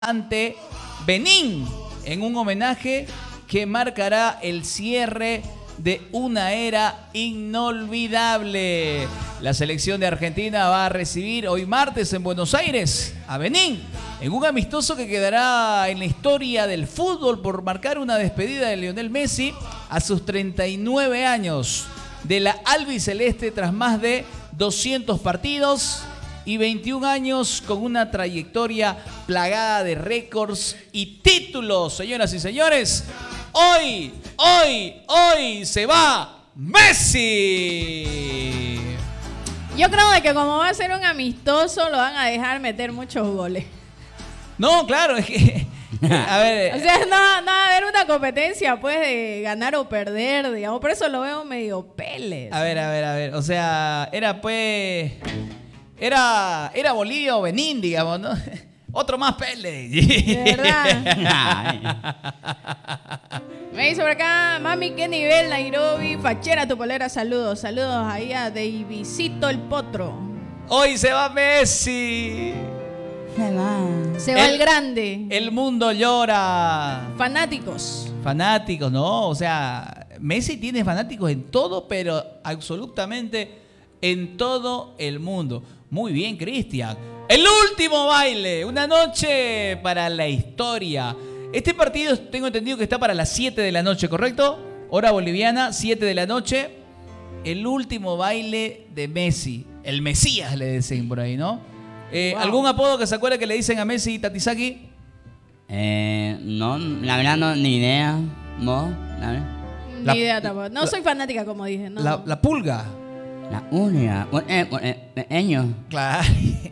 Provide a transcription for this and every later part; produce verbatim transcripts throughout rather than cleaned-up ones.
ante Benín en un homenaje que marcará el cierre de una era inolvidable. La selección de Argentina va a recibir hoy martes en Buenos Aires a Benín en un amistoso que quedará en la historia del fútbol por marcar una despedida de Lionel Messi a sus treinta y nueve años de la albiceleste tras más de doscientos partidos y veintiún años con una trayectoria plagada de récords y títulos. Señoras y señores, hoy, hoy, hoy se va Messi. Yo creo que como va a ser un amistoso, lo van a dejar meter muchos goles. No, claro, es que... A ver, o sea, no, no va a haber una competencia, pues, de ganar o perder, digamos. Por eso lo veo medio Pérez. A ver, a ver, a ver. O sea, era pues... Era, era Bolivia o Benín, digamos, ¿no? Otro más Pérez. De verdad. Me dice por acá, mami, qué nivel, Nairobi, fachera tu polera, saludos. Saludos ahí a Davidcito el Potro. Hoy se va Messi. Se va. Se va el, el grande. El mundo llora. Fanáticos. Fanáticos, ¿no? O sea, Messi tiene fanáticos en todo, pero absolutamente en todo el mundo. Muy bien, Cristian. El último baile. Una noche para la historia. Este partido tengo entendido que está para las siete de la noche, ¿correcto? Hora boliviana, siete de la noche. El último baile de Messi. El Mesías le dicen por ahí, ¿no? Eh, wow. ¿Algún apodo que se acuerda que le dicen a Messi, Tatisaki? Eh, no, la verdad no, ni idea. No, la verdad. Ni La, idea tampoco. No la, soy fanática, como dije. No. La, la pulga. La única. Eh, eh, eh, claro.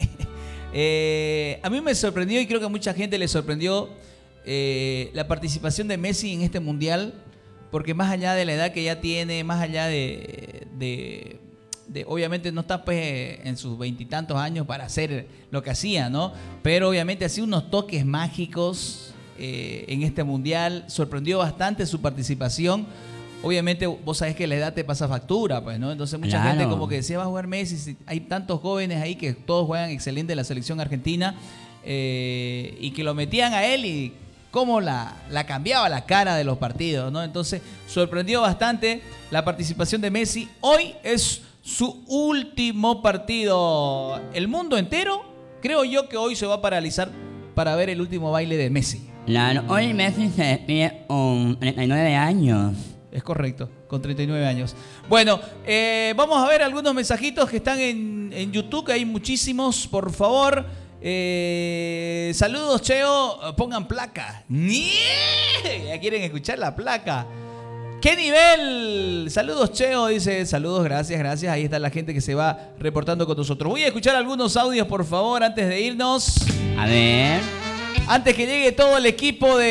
eh, a mí me sorprendió y creo que a mucha gente le sorprendió eh, la participación de Messi en este mundial, porque más allá de la edad que ya tiene, más allá de... de De, obviamente no está pues en sus veintitantos años para hacer lo que hacía, ¿no? Pero obviamente hacía unos toques mágicos eh, en este mundial. Sorprendió bastante su participación. Obviamente vos sabés que la edad te pasa factura, pues, ¿no? Entonces mucha claro. gente como que decía, va a jugar Messi. Hay tantos jóvenes ahí que todos juegan excelente en la selección argentina eh, y que lo metían a él y cómo la, la cambiaba la cara de los partidos, ¿no? Entonces sorprendió bastante la participación de Messi. Hoy es su último partido. El mundo entero, creo yo que hoy se va a paralizar para ver el último baile de Messi. Claro, hoy Messi se despide con treinta y nueve años. Es correcto, con treinta y nueve años. Bueno, eh, vamos a ver algunos mensajitos que están en, en YouTube, que hay muchísimos, por favor. Eh, saludos, Cheo, pongan placa. Ya quieren escuchar la placa. ¿Qué nivel? Saludos, Cheo, dice. Saludos, gracias, gracias. Ahí está la gente que se va reportando con nosotros. Voy a escuchar algunos audios, por favor, antes de irnos. A ver. Antes que llegue todo el equipo de...